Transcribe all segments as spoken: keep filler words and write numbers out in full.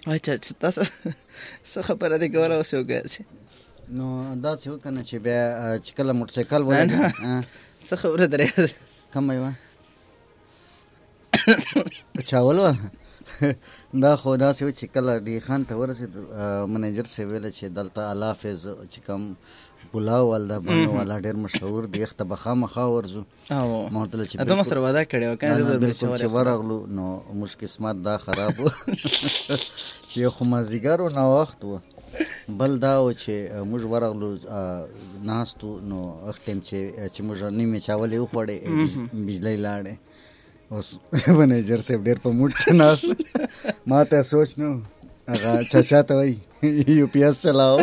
اچھا تاسو څه خبره دی کوله اوس وګورئ نو داسې وکنه چې بیا چې کله موټر سایکل ولګي څه خبره درې کومه یوه چاول وه دا خو داسې و چې کله ډي خان ته ورسېد منیجر صاحب ویله چې دلته الافظ چې کوم پلاو والده بانو والا ډېر مشهور دی یخته به خامخا ورځو ما ورته ویل چې ته ما سره وعده کړې وه بالکل چې ورغلو نو موږ قسمت دا خراب و چې یو خو مازدیګر و ناوخت و بل دا و چې موږ ورغلو ناستو نو هغه ټایم چې موږ نیمې چاولې وخوړې بجلی لاړې اوس منیجر صاحب ډېر په موډ کې ناست ما ته سوچ نو هغه چاچا ته وایي یو پی ایس چلاو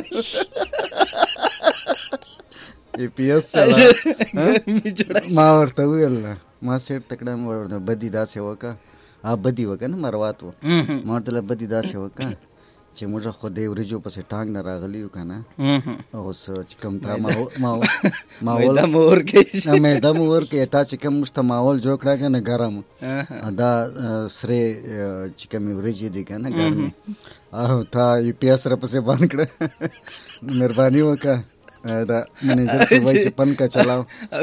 یو پی ایس چلاو ما ورته وویل ما سیټ تکړه مې ورته بدي داسې وکړه ها بدي وکړه نه مروات و ما ورته ویل بدي داسې وکړه چې موږ خو د وریجو پسې ټانګ نه راغلي یو که نه اوس چې کوم تا ماحول میده مو ورکوي تا چې کوم موږ ته ماحول جوړ کړه که نه ګرم دا سرې چې کومې وریجې دي که نه ګرمې او تا یو پی ایس راپسې بند کړه مهرباني وکړه دا منیجر صاحب وایي چې پنکه چلاو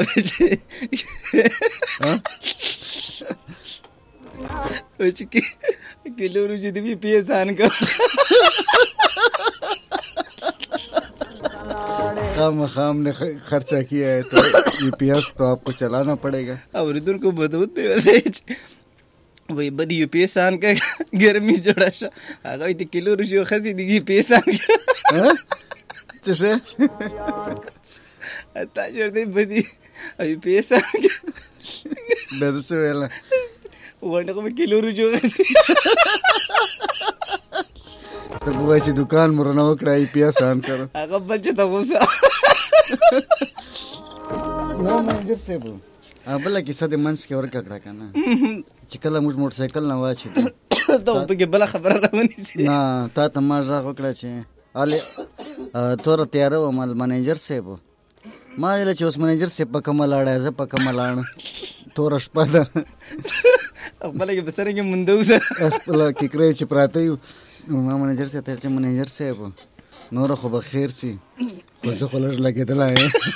किलो रुचि भी P S आन का खाम खाम ने खर्चा किया है तो यूपीएस तो आपको चलाना पड़ेगा. अब रिदुन को बहुत पे वही बड़ी यूपीएस आन का गर्मी जोड़ा सा आगे इतने किलो रुचि खसी दी यूपीएस आन का चुसे ताजर दे बड़ी यूपीएस आन का बेदसे वेला ورنه کوم کیلو رجو ته وای چې دکان مرنه وکړه ای پی اس آن کړو هغه بل چې ته غوسه نو منیجر صاحب ابل کې څه د منس کې ورکړه کړه کنه چې کله موږ موټر سایکل نه واچو ته په کې بل خبره راونی سي نه تا ته ما ځا وکړه چې علي تور تیار و مال منیجر صاحب ما ویل چې اوس منیجر صاحب په کومه لاړه زه په کومه لاړم تور شپه ده خپل کې بسره کې مونږ خپل کې کړی چې پراته یو ما منیجر صاحب ته چې منیجر صاحب نور خو به خیر سي خو زه خو لږ لګېدلی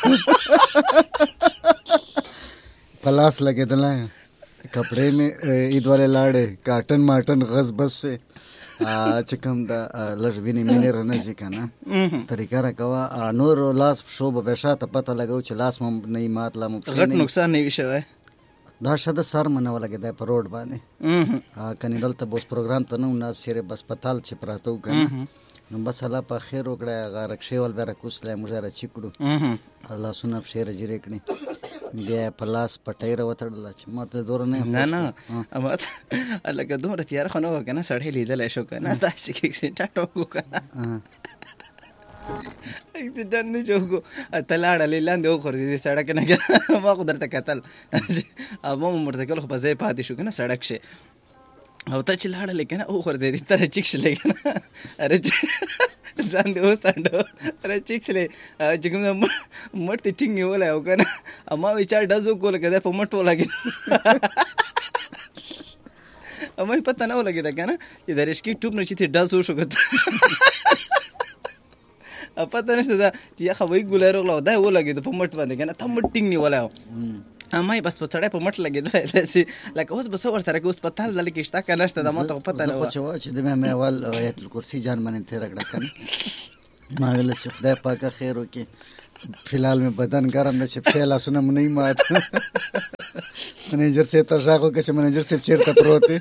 پلاس لګېدلی کپړې مې عید والے لاړې کاټن ماټن غز بس سے چې کوم دا لږ وینې مینې رانځي که نه طریقه راکوه نور لاس شو به شاته پته لګو چې لاس مو نه یې مات لا مو غټ نقصان نه وي شوی دا شاده سر منه ولګېدی په روډ باندې کنې دلته به اوس پروګرام ته نه و ناست چېرې به هسپتال چې پراته وو که نه نو بس الله په خیر وکړی هغه رکشې ول بیا راکوسلی موږ یې راچي کړو لاسونه پښې راجیرې کړې بیا یې په لاس پټۍ راوتړله چې ما ته دوره نه نه نه لکه دومره تیاره خو نه وه که نه سړی لیدلی شو که نه دا چې اکسیډنټ وکړو که نه اکسیډنټ نه چې وکړو ته لاړلې لاندې وخورځېدې سړک نه که ما خو درته کتل ما مو موټرسایکل خو په ځای پاتې شو که نه سړک شي او ته چې لاړلې که نه وخورځېدې ته راچیک شلې که نه اره ځان دې وڅنډو راچیک شلې چې کوم مټ دې ټینګ نیولی او که نه ما وایي چا ډز وکړو لکه دی په مټ ولګېد ما یې پته نه ولګېده که نه چې د رشکي ټوپ نه چې ترې ډز وشو که پته نشته دا چې یخه وایي ګولی راغله او دا یې ولګېده په مټ باندې که نه ته مټ ټینګ نیولی و ما یې بس په سړی په مټ لګېدلی داسې لکه اوس به څه ورسره کوي هسپتال دلته کې شته که نشته دا ما ته خو پته نه وه چې وا چې د مې اول آیت الکرسي جان باندې تېره کړه که نه ما ویله چې خدای پاکه خیر وکړي فلحال مې بدن ګرم دی چې پښې لاسونه مو نه یي مات منیجر صاحب ته غږ وکړه چې منیجر صاحب چېرته پروت دی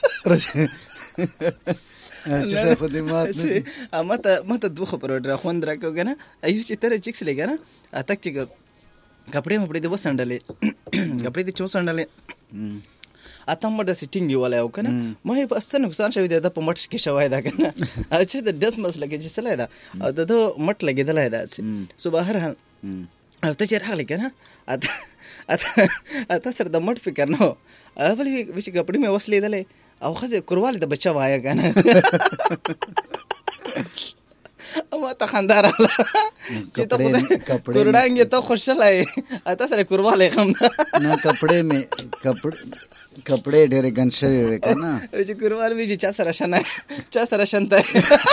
چې خو دې مات نه دي ما ته دوه خبرو ډېره خوند راکړو که نه ایو چې ته راچیک سلې که نه اتک چې کپړې مپړې دې وڅنډلې کپړې دې چې وڅنډلې اته مټ داسې ټینګ نیولی او که نه ما یې بس څه نقصان شوی دی دا په مټ کې شوی ده که نه او چې د ډس مسله کې چې سلی ده او د ده مټ لګېدلی ده سو بهرحال او ته چې راغلې که نه اته سره د مټ فکر نه و ولې چې کپړې مې وسلیدلې او ښځې کوروالی د بچه وایه که نه ما ته خندا راغله چې ته خدای کورډانګې ته خوشحاله یې اته سره کوروالی هم نه کپړې مې کپړې کپړې ډېرې ګند شوې وې که نه چې کوروالی وي چې چا سره شنه چا سره شنته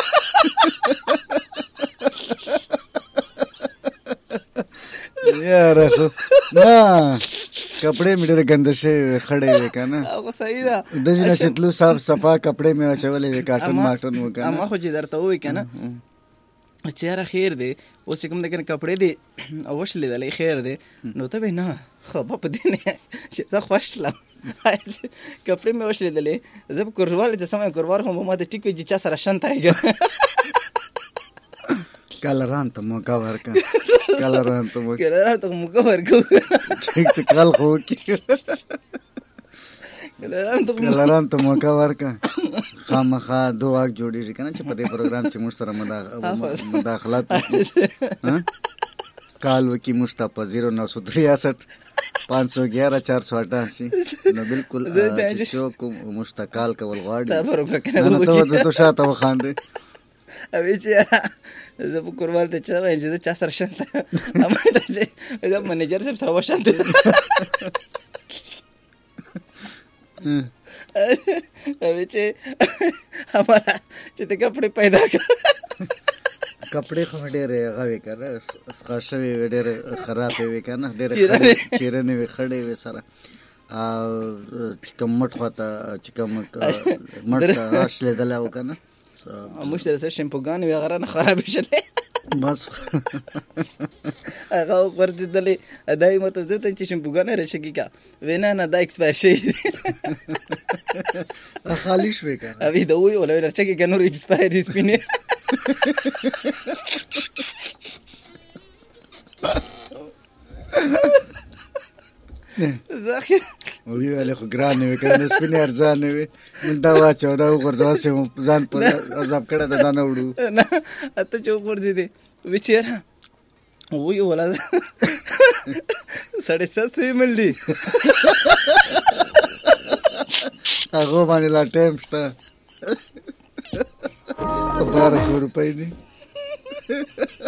یاره خو نه کپړې مې ډېرې ګنده شوې وې خړې وې که نه هغه صحیح ده داسې نه چې تلو صاف صفا کپړې مې اچولې وې کاټن ماټن و که نه ما خو چې درته ووایي که نه چې یاره خیر دی اوس چې کوم دی که نه کپړې دې وشلېدلی خیر دی نو ته به نه خو به په دې نه چې زه خوښ شلم کپړې مې وشلېدلې زه به کوروالی ته سم یم کوروال خو به ما ته ټیک وي چې چا سره شنته یې کلران ته موقع ورکه کلران ته موقع کلران ته موقع ورکو چې کل خو وکړي کلران ته موقع ورکه خامخا دو واک جوړېږي که نه چې په دې پروګرام چې موږ سره مداخلات وکړي کال وکړي موږ ته په زیرو نو سو تریاسٹھ پانچ سو گیارہ چار سو اٹھاسی نو بالکل چې څوک موږ ته کال کول غواړي ته تو شاته وخاندې اوی چې زه په کوربال ته چا وایم چې زه چا سره شنته اما ته چې زه منیجر صاحب سره وشنته اوی چې هماره چې ته کپړې پیدا کړه کپړې خو مې ډېرې هغه وې که نه سخا شوې وې ډېرې خرابې وې که نه ډېرې چیرنې وې خړې وې سره او چې کوم مټ خواته چې کوم مټ ته راشلېدلی و که نه موږ سره څه شیمپوګانې وې هغه رانه خرابې شلې بس هغه وغورځېدلې دا یې مطلب زه ته چې شیمپوګانې راشکي که وې نه نه دا ایکسپایر شوي دي خالي شوې که نه اوی د ووی ولا راشکي که نور ایکسپایر دي سپینې زه وی ویلې خو ګرانې وې که نه سپینې ارزانې وې من دا واچوه دا وغورځواسې وم ځان په عذاب کړی ده دا نه وړو نه اته چې وغورځېدې وی چې یاره وی ولا ساڑھے سات سو ایم ایل دي هغو باندې لا ټایم شته بارہ سو روپۍ دي